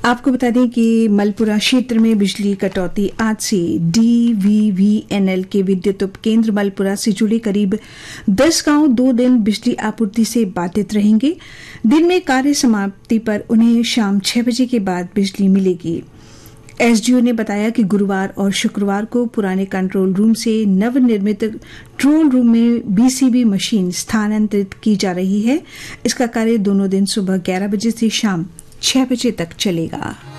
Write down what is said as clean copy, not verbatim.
आपको बता दें कि मलपुरा क्षेत्र में बिजली कटौती आज से DVVNL के विद्युत उप केंद्र मलपुरा से जुड़े करीब 10 गांव 2 दिन बिजली आपूर्ति से बाधित रहेंगे। दिन में कार्य समाप्ति पर उन्हें शाम 6 बजे के बाद बिजली मिलेगी। एसडीओ ने बताया कि गुरुवार और शुक्रवार को पुराने कंट्रोल रूम से नवनिर्मित कंट्रोल रूम में बीसीबी मशीन स्थानांतरित की जा रही है। इसका कार्य दोनों दिन सुबह 11 बजे से शाम 6 बजे तक चलेगा।